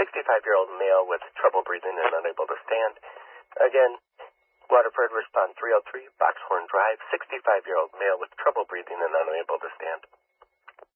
65-year-old male with trouble breathing and unable to stand. Again, Waterford, respond 303, Boxhorn Drive, 65-year-old male with trouble breathing and unable to stand.